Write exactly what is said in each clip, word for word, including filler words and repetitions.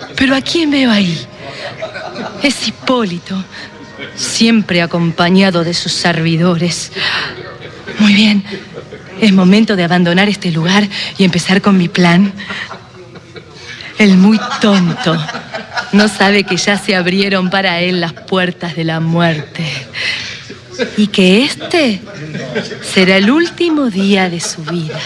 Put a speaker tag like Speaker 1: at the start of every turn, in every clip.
Speaker 1: Pero ¿a quién veo ahí? Es Hipólito, siempre acompañado de sus servidores. Muy bien, es momento de abandonar este lugar y empezar con mi plan. El muy tonto no sabe que ya se abrieron para él las puertas de la muerte y que este será el último día de su vida.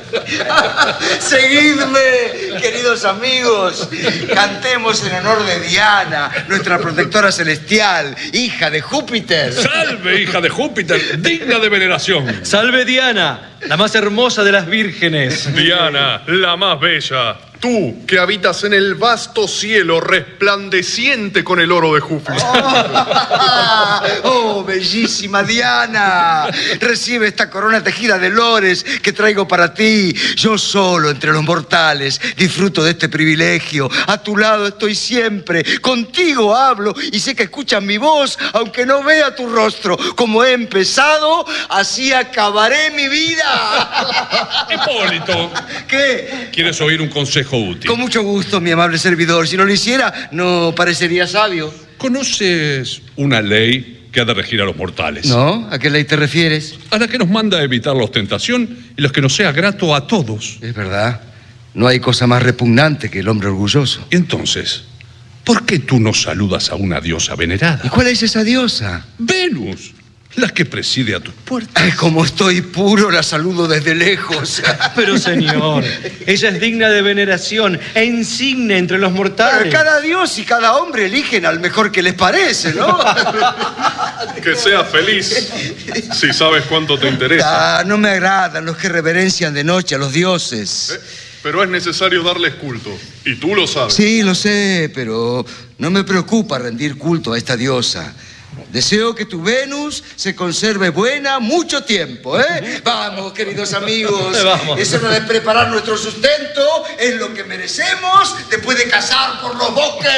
Speaker 2: Seguidme, queridos amigos. Cantemos en honor de Diana, nuestra protectora celestial, hija de Júpiter.
Speaker 3: ¡Salve, hija de Júpiter, digna de veneración!
Speaker 4: ¡Salve Diana, la más hermosa de las vírgenes!
Speaker 3: Diana, la más bella. Tú, que habitas en el vasto cielo resplandeciente con el oro de Júpiter.
Speaker 2: Oh, oh, bellísima Diana. Recibe esta corona tejida de lores que traigo para ti. Yo solo entre los mortales disfruto de este privilegio. A tu lado estoy siempre. Contigo hablo y sé que escuchas mi voz, aunque no vea tu rostro. Como he empezado, así acabaré mi vida.
Speaker 3: Hipólito.
Speaker 2: ¿Qué?
Speaker 3: ¿Quieres oír un consejo útil?
Speaker 2: Con mucho gusto, mi amable servidor. Si no lo hiciera, no parecería sabio.
Speaker 3: ¿Conoces una ley que ha de regir a los mortales?
Speaker 2: ¿No? ¿A qué ley te refieres?
Speaker 3: A la que nos manda a evitar la ostentación y los que nos sea grato a todos.
Speaker 2: Es verdad. No hay cosa más repugnante que el hombre orgulloso.
Speaker 3: Y entonces, ¿por qué tú no saludas a una diosa venerada?
Speaker 2: ¿Y cuál es esa diosa?
Speaker 3: Venus, la que preside a tus puertas.
Speaker 2: Ay, como estoy puro, la saludo desde lejos.
Speaker 4: Pero señor, ella es digna de veneración e insigne entre los mortales.
Speaker 2: Cada dios y cada hombre eligen al mejor que les parece, ¿no?
Speaker 3: Que seas feliz, si sabes cuánto te interesa.
Speaker 2: Ah, no me agradan los que reverencian de noche a los dioses.
Speaker 3: ¿Eh? Pero es necesario darles culto, y tú lo sabes.
Speaker 2: Sí, lo sé, pero no me preocupa rendir culto a esta diosa. Deseo que tu Venus se conserve buena mucho tiempo, ¿eh? Vamos, queridos amigos.
Speaker 4: Vamos.
Speaker 2: Es hora de preparar nuestro sustento. Es lo que merecemos después de cazar por los bosques.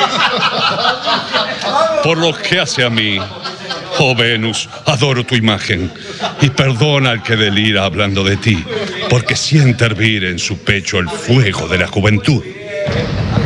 Speaker 3: Por lo que hace a mí, oh Venus, adoro tu imagen. Y perdona al que delira hablando de ti, porque siente hervir en su pecho el fuego de la juventud.